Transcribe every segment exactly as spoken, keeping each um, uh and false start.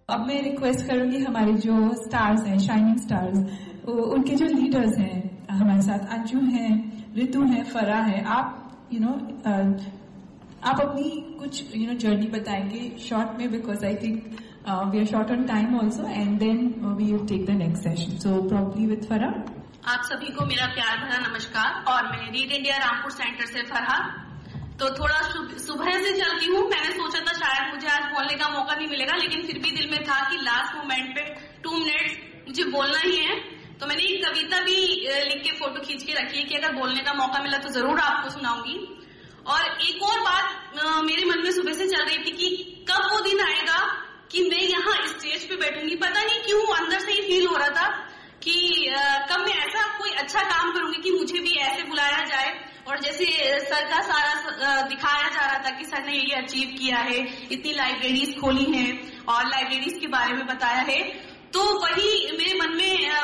अब मैं रिक्वेस्ट करूंगी हमारे जो स्टार्स हैं, शाइनिंग स्टार्स, उनके जो लीडर्स हैं हमारे साथ, अंजू हैं, ऋतु है, फरा है, आप यू you नो know, आप अपनी कुछ यू नो जर्नी बताएंगे शॉर्ट में, because I think we are short on time also, and then we will take the next session. So probably with फरा. आप सभी को मेरा प्यार भरा नमस्कार. और मैं रीड इंडिया रामपुर सेंटर से फरहा. तो थोड़ा सुबह से चलती हूँ. मैंने सोचा था शायद मुझे आज बोलने का मौका नहीं मिलेगा, लेकिन फिर भी दिल में था कि लास्ट मोमेंट पे टू मिनट्स मुझे बोलना ही है. तो मैंने एक कविता भी लिख के फोटो खींच के रखी है कि अगर बोलने का मौका मिला तो जरूर आपको सुनाऊंगी. और एक और बात मेरे मन में सुबह से चल रही थी कि कब वो दिन आएगा कि मैं यहाँ स्टेज पे बैठूंगी. पता नहीं क्यों अंदर से ही फील हो रहा था कि कब मैं ऐसा कोई अच्छा काम करूंगी कि मुझे भी ऐसे बुलाया जाए, और जैसे सर का सारा दिखाया जा रहा था कि सर ने ये अचीव किया है, इतनी लाइब्रेरीज खोली हैं और लाइब्रेरीज के बारे में बताया है. तो वही मेरे मन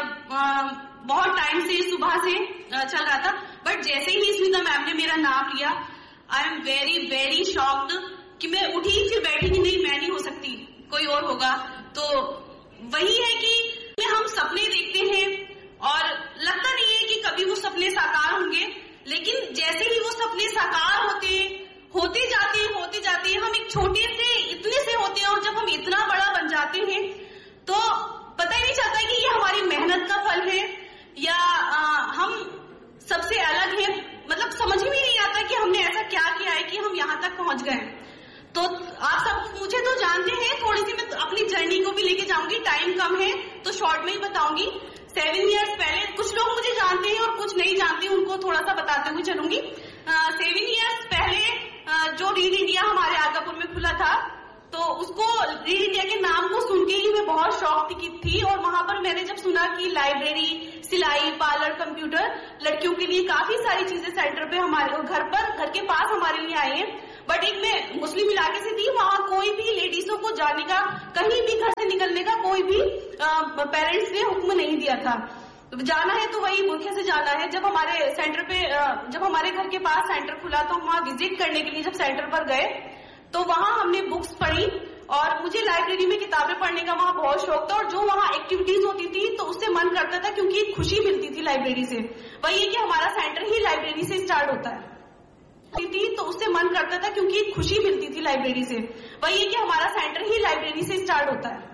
में बहुत टाइम से सुबह से चल रहा था. बट जैसे ही स्मिता मैम ने मेरा नाम लिया, I am very very shocked कि मैं उठी फिर बैठी कि नहीं, मैं नहीं हो सकती, कोई और होगा. तो वही है कि हम सपने देखते हैं और लगता नहीं है कि कभी वो सपने साकार होंगे, लेकिन जैसे ही वो सपने साकार होते होते जाते हैं होते जाते हैं हम एक छोटे से इतने से होते हैं, और जब हम इतना बड़ा बन जाते हैं तो पता ही नहीं चलता कि ये हमारी मेहनत का फल है या आ, हम सबसे अलग है. मतलब समझ ही नहीं आता कि हमने ऐसा क्या किया है कि हम यहाँ तक पहुंच गए. तो आप सब मुझे तो जानते हैं, थोड़ी सी मैं अपनी जर्नी को भी लेके जाऊंगी. टाइम कम है तो शॉर्ट में ही बताऊंगी. सेवन इयर्स पहले, कुछ लोग मुझे जानते हैं और कुछ नहीं जानते, उनको थोड़ा सा बताते हुए चलूंगी. सेवन इयर्स पहले आ, जो रीड इंडिया हमारे आगापुर में खुला था, तो उसको रीड इंडिया के नाम को सुन के ही मैं बहुत शौक थी. और वहां पर मैंने जब सुना कि लाइब्रेरी, सिलाई, पार्लर, कंप्यूटर, लड़कियों के लिए काफी सारी चीजें सेंटर पे हमारे घर पर, घर के पास हमारे लिए आई है. बट एक मैं मुस्लिम इलाके से थी, वहां कोई भी लेडीजों को जाने का, कहीं भी घर से निकलने का कोई भी पेरेंट्स ने हुक्म नहीं दिया था. जाना है तो वही बुरखे से जाना है. जब हमारे सेंटर पे, जब हमारे घर के पास सेंटर खुला तो वहां विजिट करने के लिए जब सेंटर पर गए तो वहां हमने बुक्स पढ़ी, और मुझे लाइब्रेरी में किताबें पढ़ने का वहां बहुत शौक था. और जो वहां एक्टिविटीज होती थी तो उससे मन करता था, क्योंकि एक खुशी मिलती थी लाइब्रेरी से. वही है कि हमारा सेंटर ही लाइब्रेरी से स्टार्ट होता है थी तो उससे मन करता था, क्योंकि एक खुशी मिलती थी लाइब्रेरी से. वही है कि हमारा सेंटर ही लाइब्रेरी से स्टार्ट होता है.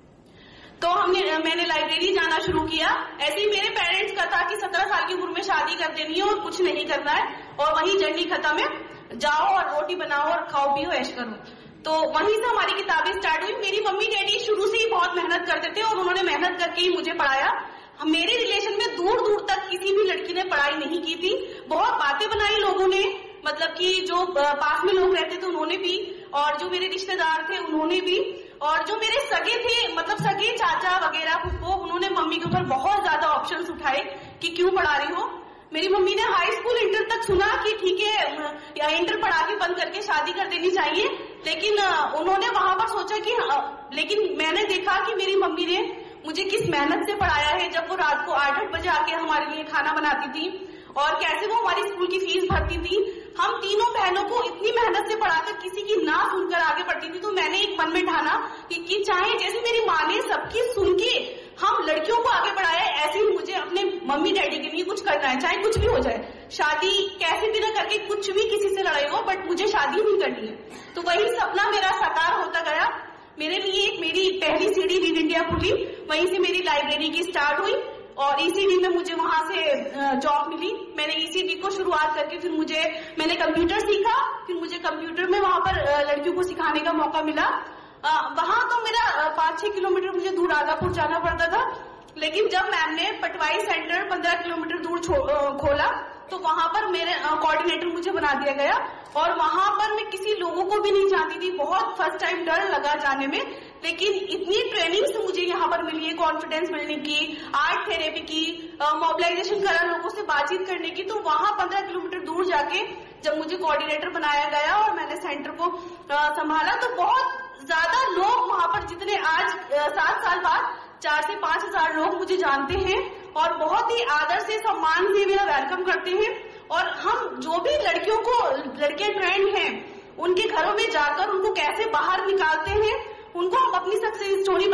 तो हमने मैंने लाइब्रेरी जाना शुरू किया. ऐसे ही मेरे पेरेंट्स का था कि सत्रह साल की उम्र में शादी कर देनी है और कुछ नहीं करना है, और वही जर्नी खत्म है, जाओ और रोटी बनाओ और खाओ पियो ऐश करो. तो वहीं से हमारी किताबें स्टार्ट हुई. मेरी मम्मी डैडी शुरू से ही बहुत मेहनत करते थे और उन्होंने मेहनत करके ही मुझे पढ़ाया. मेरे रिलेशन में दूर दूर तक किसी भी लड़की ने पढ़ाई नहीं की थी. बहुत बातें बनाई लोगों ने, मतलब कि जो पास में लोग रहते थे उन्होंने भी, और जो मेरे रिश्तेदार थे उन्होंने भी, और जो मेरे सगे थे, मतलब सगे चाचा वगैरह फुफ्फो, उन्होंने मम्मी के ऊपर बहुत ज्यादा ऑप्शंस उठाए कि क्यों पढ़ा रही हो. मेरी मम्मी ने हाई स्कूल इंटर तक सुना कि ठीक है या इंटर पढ़ा के बंद करके शादी कर देनी चाहिए, लेकिन उन्होंने वहां पर सोचा कि, लेकिन मैंने देखा कि मेरी मम्मी ने मुझे किस मेहनत से पढ़ाया है. जब वो रात को आठ आठ बजे आके हमारे लिए खाना बनाती थी और कैसे वो हमारी स्कूल की फीस भरती थी. हम तीनों बहनों को इतनी मेहनत से पढ़ाकर किसी की ना सुनकर आगे बढ़ती थी. तो मैंने एक मन में ठाना कि, कि चाहे जैसे मेरी माँ ने सबकी सुन के हम लड़कियों को आगे बढ़ाया, ऐसे ही मुझे अपने मम्मी डैडी के लिए कुछ करना है, चाहे कुछ भी हो जाए. शादी कैसे भी ना करके, कुछ भी किसी से लड़ाई हो, बट मुझे शादी नहीं करनी है. तो वही सपना मेरा साकार होता गया. मेरे लिए एक मेरी पहली सीढ़ी रीड इंडिया खुली, वहीं से मेरी लाइब्रेरी की स्टार्ट हुई, और ईसीडी में मुझे वहां से जॉब मिली. मैंने ईसीडी को शुरुआत करके फिर मुझे मैंने कंप्यूटर सीखा, फिर मुझे कंप्यूटर में वहां पर लड़कियों को सिखाने का मौका मिला. वहां तो मेरा पांच छह किलोमीटर मुझे दूर आगापुर जाना पड़ता था, लेकिन जब मैम ने पटवाई सेंटर पंद्रह किलोमीटर दूर खोला तो वहां पर मेरे कोऑर्डिनेटर मुझे बना दिया गया. और वहां पर मैं किसी लोगों को भी नहीं जानती थी, बहुत फर्स्ट टाइम डर लगा जाने में, लेकिन इतनी ट्रेनिंग मुझे यहाँ पर मिली है, कॉन्फिडेंस मिलने की, आर्ट थेरेपी की, मोबिलाइजेशन करा, लोगों से बातचीत करने की. तो वहां पंद्रह किलोमीटर दूर जाके जब मुझे कोऑर्डिनेटर बनाया गया और मैंने सेंटर को संभाला, तो बहुत ज्यादा लोग वहां पर, जितने आज सात साल बाद चार से पांच हजार लोग मुझे जानते हैं और बहुत ही आदर से, सम्मान से मेरा वेलकम करते हैं. और हम जो भी लड़कियों को, लड़कियां ट्रेंड हैं, उनके घरों में जाकर उनको कैसे बाहर निकालते हैं, उनको हम अपनी सक्सेस स्टोरी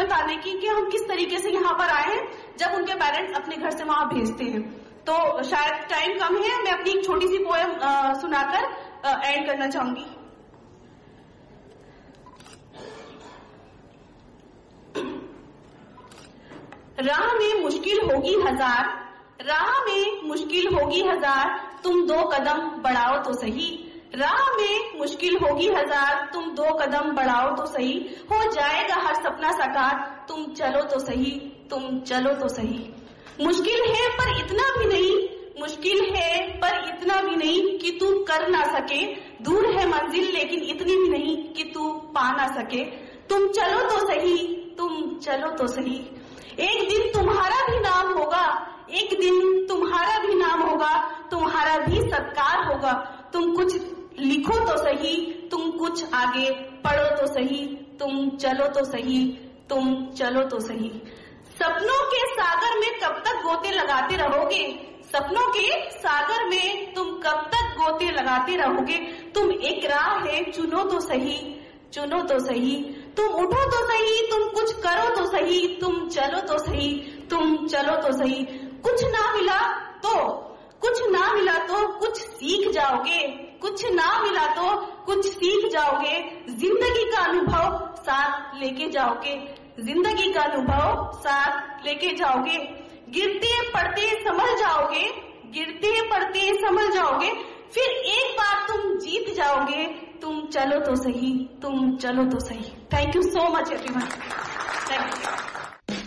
बताने की कि हम किस तरीके से यहाँ पर आए हैं जब उनके पेरेंट्स अपने घर से वहां भेजते हैं। तो शायद टाइम कम है, मैं अपनी एक छोटी सी पोएम सुनाकर एंड करना चाहूंगी। राह में मुश्किल होगी हजार, राह में मुश्किल होगी हजार, तुम दो कदम बढ़ाओ तो सही। राह में मुश्किल होगी हजार, तुम दो कदम बढ़ाओ तो सही। हो जाएगा हर सपना साकार, तुम चलो तो सही, तुम चलो तो सही। मुश्किल है पर इतना भी नहीं, मुश्किल है पर इतना भी नहीं कि तू कर ना सके। दूर है मंजिल लेकिन इतनी भी नहीं कि तू पा ना सके। तुम चलो तो सही, तुम चलो तो सही। एक दिन तुम्हारा भी नाम होगा, एक दिन तुम्हारा भी नाम होगा, तुम्हारा भी सत्कार होगा। तुम कुछ लिखो तो सही, तुम कुछ आगे पढ़ो तो सही, तुम चलो तो सही, तुम चलो तो सही। सपनों के सागर में कब तक गोते लगाते रहोगे, सपनों के सागर में तुम कब तक गोते लगाते रहोगे। तुम एक राह है चुनो तो सही, चुनो तो सही। तुम उठो तो सही, तुम कुछ करो तो सही, तुम चलो तो सही, तुम चलो तो सही। कुछ ना मिला तो कुछ ना मिला तो कुछ सीख जाओगे, कुछ ना मिला तो कुछ सीख जाओगे। जिंदगी का अनुभव साथ लेके जाओगे, जिंदगी का अनुभव साथ लेके जाओगे। गिरते पड़ते संभल जाओगे, गिरते पड़ते संभल जाओगे। फिर एक बार तुम जीत जाओगे, तुम चलो तो सही, तुम चलो तो सही। Thank you so much everyone. Thank you.